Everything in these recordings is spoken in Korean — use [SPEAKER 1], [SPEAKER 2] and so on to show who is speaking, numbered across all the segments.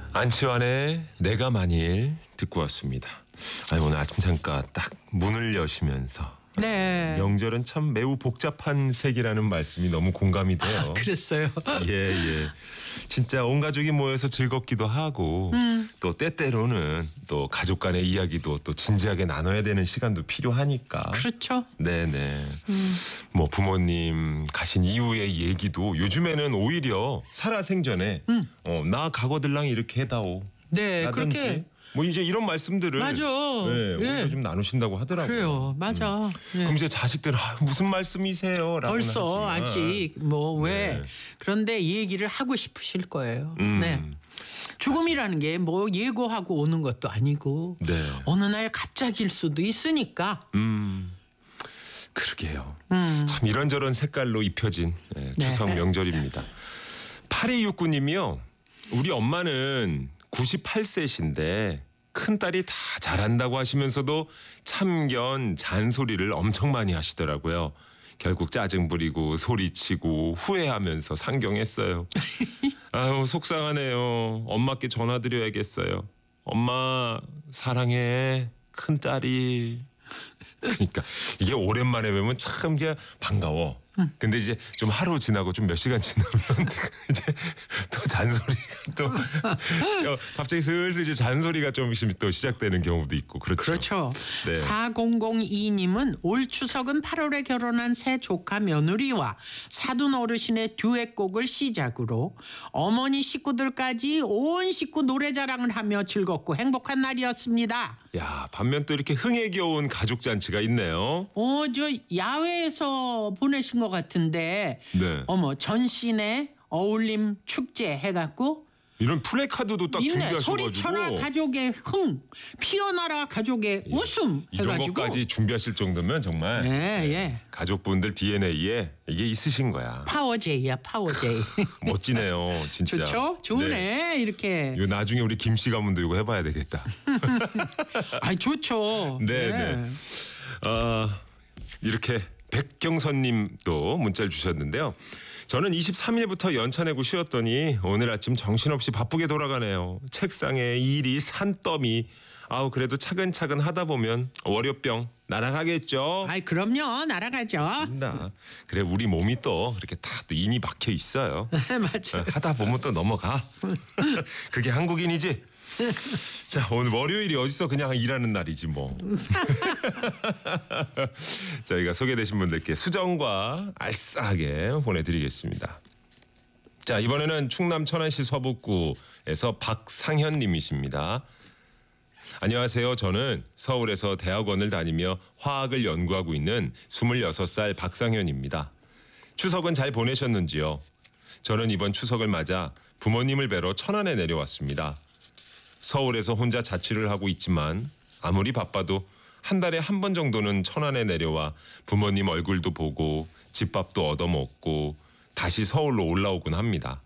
[SPEAKER 1] 안치환의 내가 만일 듣고 왔습니다. 아니, 오늘 아침 잠깐 딱 문을 여시면서
[SPEAKER 2] 네.
[SPEAKER 1] 명절은 참 매우 복잡한 세계라는 말씀이 너무 공감이 돼요.
[SPEAKER 2] 그랬어요.
[SPEAKER 1] 예. 진짜 온 가족이 모여서 즐겁기도 하고 또 때때로는 또 가족 간의 이야기도 또 진지하게 나눠야 되는 시간도 필요하니까.
[SPEAKER 2] 그렇죠.
[SPEAKER 1] 네네. 뭐 부모님 가신 이후의 얘기도 요즘에는 오히려 살아생전에 나 과거들랑 이렇게 해다오.
[SPEAKER 2] 네,
[SPEAKER 1] 라든지
[SPEAKER 2] 그렇게.
[SPEAKER 1] 뭐 이제 이런 말씀들을
[SPEAKER 2] 맞아.
[SPEAKER 1] 네, 오히려
[SPEAKER 2] 예.
[SPEAKER 1] 좀 나누신다고 하더라고요.
[SPEAKER 2] 그래요. 맞아. 예.
[SPEAKER 1] 그럼 이제 자식들 무슨 말씀이세요? 라고는
[SPEAKER 2] 벌써
[SPEAKER 1] 하지만.
[SPEAKER 2] 아직 뭐 왜
[SPEAKER 1] 네.
[SPEAKER 2] 그런데 이 얘기를 하고 싶으실 거예요.
[SPEAKER 1] 음.
[SPEAKER 2] 네. 죽음이라는 게 뭐 예고하고 오는 것도 아니고
[SPEAKER 1] 네.
[SPEAKER 2] 어느 날 갑자기일 수도 있으니까.
[SPEAKER 1] 그러게요. 참 이런저런 색깔로 입혀진 추석
[SPEAKER 2] 네.
[SPEAKER 1] 명절입니다. 8269님이요. 우리 엄마는 98세신데 큰딸이 다 잘한다고 하시면서도 참견, 잔소리를 엄청 많이 하시더라고요. 결국 짜증 부리고 소리치고 후회하면서 상경했어요. 아유, 속상하네요. 엄마께 전화드려야겠어요. 엄마 사랑해, 큰딸이. 그러니까 이게 오랜만에 뵈면 참 이제 반가워. 근데 이제 좀 하루 지나고 좀 몇 시간 지나면 이제 또 잔소리가 또 갑자기 슬슬 이제 잔소리가 좀 또 시작되는 경우도 있고 그렇죠.
[SPEAKER 2] 그렇죠.
[SPEAKER 1] 네.
[SPEAKER 2] 4002님은 올 추석은 8월에 결혼한 새 조카 며느리와 사돈 어르신의 듀엣곡을 시작으로 어머니 식구들까지 온 식구 노래자랑을 하며 즐겁고 행복한 날이었습니다.
[SPEAKER 1] 야, 반면 또 이렇게 흥에 겨운 가족 잔치가 있네요.
[SPEAKER 2] 저 야외에서 보내신 것 같은데
[SPEAKER 1] 네.
[SPEAKER 2] 어머 전신에 어울림 축제 해갖고
[SPEAKER 1] 이런 플래카드도 딱
[SPEAKER 2] 있네.
[SPEAKER 1] 준비하셔가지고
[SPEAKER 2] 소리쳐라 가족의 흥, 피어나라 가족의 웃음
[SPEAKER 1] 이런
[SPEAKER 2] 해가지고
[SPEAKER 1] 것까지 준비하실 정도면 정말
[SPEAKER 2] 예.
[SPEAKER 1] 가족분들 DNA에 이게 있으신 거야.
[SPEAKER 2] 파워제이야 파워제이.
[SPEAKER 1] 멋지네요, 진짜.
[SPEAKER 2] 좋죠? 좋네 이렇게.
[SPEAKER 1] 요 나중에 우리 김씨 가문도 이거 해봐야 되겠다.
[SPEAKER 2] 아 좋죠.
[SPEAKER 1] 네. 이렇게 백경선님도 문자를 주셨는데요. 저는 23일부터 연차 내고 쉬었더니 오늘 아침 정신없이 바쁘게 돌아가네요. 책상에 일이 산더미. 아우, 그래도 차근차근 하다 보면 월요병 날아가겠죠.
[SPEAKER 2] 아이 그럼요 날아가죠.
[SPEAKER 1] 그래, 우리 몸이 또 이렇게 다 또 인이 박혀 있어요.
[SPEAKER 2] 맞아.
[SPEAKER 1] 하다 보면 또 넘어가. 그게 한국인이지. 자, 오늘 월요일이 어디서 그냥 일하는 날이지 뭐. 저희가 소개되신 분들께 수정과 알싸하게 보내드리겠습니다. 자, 이번에는 충남 천안시 서북구에서 박상현 님이십니다. 안녕하세요. 저는 서울에서 대학원을 다니며 화학을 연구하고 있는 26살 박상현입니다. 추석은 잘 보내셨는지요? 저는 이번 추석을 맞아 부모님을 뵈러 천안에 내려왔습니다. 서울에서 혼자 자취를 하고 있지만 아무리 바빠도 한 달에 한 번 정도는 천안에 내려와 부모님 얼굴도 보고 집밥도 얻어먹고 다시 서울로 올라오곤 합니다.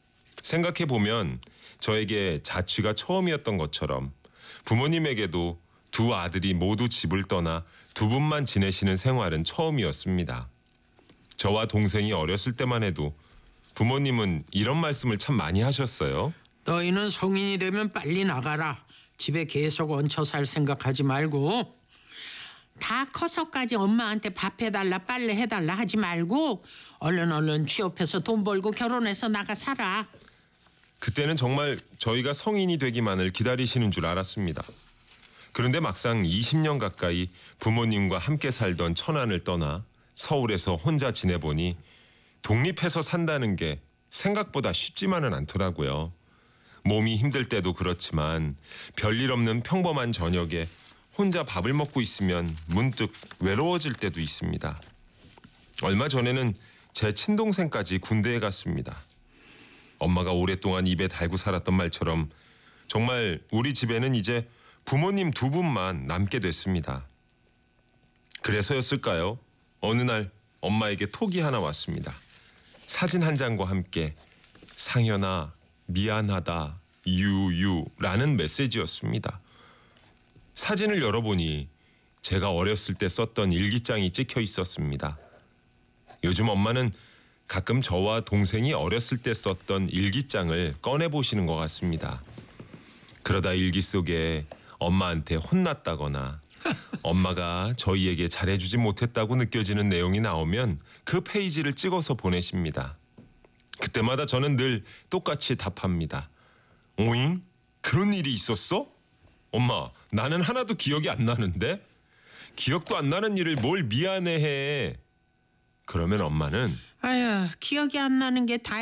[SPEAKER 1] 생각해보면 저에게 자취가 처음이었던 것처럼 부모님에게도 두 아들이 모두 집을 떠나 두 분만 지내시는 생활은 처음이었습니다. 저와 동생이 어렸을 때만 해도 부모님은 이런 말씀을 참 많이 하셨어요.
[SPEAKER 2] 너희는 성인이 되면 빨리 나가라. 집에 계속 얹혀 살 생각하지 말고 다 커서까지 엄마한테 밥 해달라 빨래 해달라 하지 말고 얼른 취업해서 돈 벌고 결혼해서 나가 살아.
[SPEAKER 1] 그때는 정말 저희가 성인이 되기만을 기다리시는 줄 알았습니다. 그런데 막상 20년 가까이 부모님과 함께 살던 천안을 떠나 서울에서 혼자 지내보니 독립해서 산다는 게 생각보다 쉽지만은 않더라고요. 몸이 힘들 때도 그렇지만 별일 없는 평범한 저녁에 혼자 밥을 먹고 있으면 문득 외로워질 때도 있습니다. 얼마 전에는 제 친동생까지 군대에 갔습니다. 엄마가 오랫동안 입에 달고 살았던 말처럼 정말 우리 집에는 이제 부모님 두 분만 남게 됐습니다. 그래서였을까요? 어느 날 엄마에게 톡이 하나 왔습니다. 사진 한 장과 함께 상현아 미안하다 유유라는 메시지였습니다. 사진을 열어보니 제가 어렸을 때 썼던 일기장이 찍혀 있었습니다. 요즘 엄마는 가끔 저와 동생이 어렸을 때 썼던 일기장을 꺼내보시는 것 같습니다. 그러다 일기 속에 엄마한테 혼났다거나 엄마가 저희에게 잘해주지 못했다고 느껴지는 내용이 나오면 그 페이지를 찍어서 보내십니다. 그때마다 저는 늘 똑같이 답합니다. 오잉? 그런 일이 있었어? 엄마, 나는 하나도 기억이 안 나는데? 기억도 안 나는 일을 뭘 미안해해. 그러면 엄마는
[SPEAKER 2] 아유, 기억이 안 나는 게 다